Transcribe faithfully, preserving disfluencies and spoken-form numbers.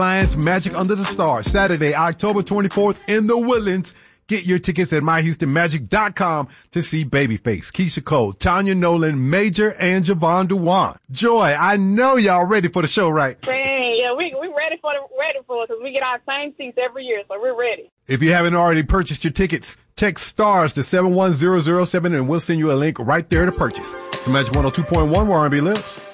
Lions Magic Under the Stars, Saturday, October twenty-fourth in the Woodlands. Get your tickets at my houston magic dot com to see Babyface, Keisha Cole, Tanya Nolan, Major, and Javon Duwan. Joy, I know y'all ready for the show, right? Man, yeah, we we ready for the ready for it because we get our same seats every year, so we're ready. If you haven't already purchased your tickets, text STARS to seven one zero zero seven and we'll send you a link right there to purchase. It's Magic one oh two point one where R and B lives.